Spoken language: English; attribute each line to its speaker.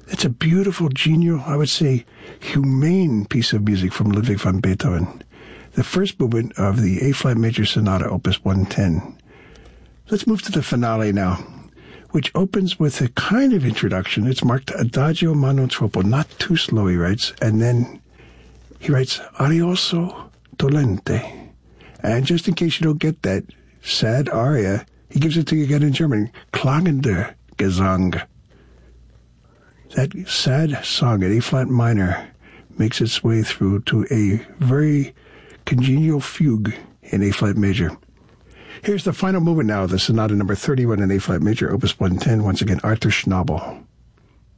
Speaker 1: It's a beautiful, genial, I would say, humane piece of music from Ludwig van Beethoven. The first movement of the A-flat major sonata, opus 110. Let's move to the finale now, which opens with a kind of introduction. It's marked Adagio ma non troppo, not too slow, he writes. And then he writes Arioso dolente. And just in case you don't get that sad aria, he gives it to you again in German. Klagender Gesang. That sad song at A-flat minor makes its way through to a very congenial fugue in A-flat major. Here's the final movement now, the sonata number 31 in A-flat major, opus 110, once again, Arthur Schnabel.